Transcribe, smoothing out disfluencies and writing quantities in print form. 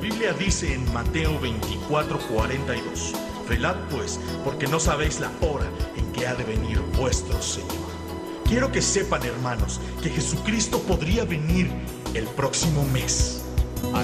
Biblia dice en Mateo 24:42: velad pues, porque no sabéis la hora en que ha de venir vuestro Señor. Quiero que sepan, hermanos, que Jesucristo podría venir el próximo mes.